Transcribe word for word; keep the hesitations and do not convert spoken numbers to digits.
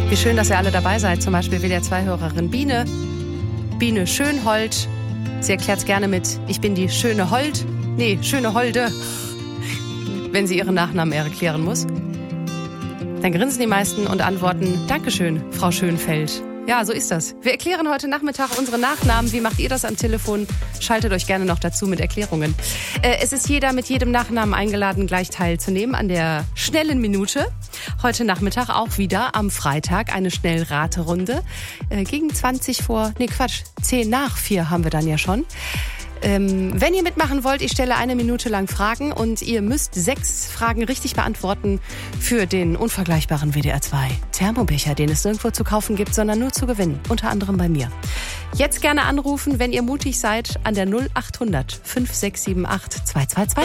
Wie schön, dass ihr alle dabei seid. Zum Beispiel W D R zwei-Hörerin Biene. Biene Schönhold. Sie erklärt es gerne mit, ich bin die schöne Hold. Nee, schöne Holde. Wenn sie ihren Nachnamen erklären muss. Dann grinsen die meisten und antworten, Dankeschön, Frau Schönfeld. Ja, so ist das. Wir erklären heute Nachmittag unsere Nachnamen. Wie macht ihr das am Telefon? Schaltet euch gerne noch dazu mit Erklärungen. Äh, es ist jeder mit jedem Nachnamen eingeladen, gleich teilzunehmen an der schnellen Minute. Heute Nachmittag auch wieder am Freitag eine Schnellraterunde. Äh, gegen zwanzig vor, nee Quatsch, zehn nach vier haben wir dann ja schon. Ähm, wenn ihr mitmachen wollt, ich stelle eine Minute lang Fragen und ihr müsst sechs Fragen richtig beantworten für den unvergleichbaren W D R zwei Thermobecher, den es nirgendwo zu kaufen gibt, sondern nur zu gewinnen, unter anderem bei mir. Jetzt gerne anrufen, wenn ihr mutig seid, an der null acht hundert fünf sechs sieben acht zwei zwei zwei.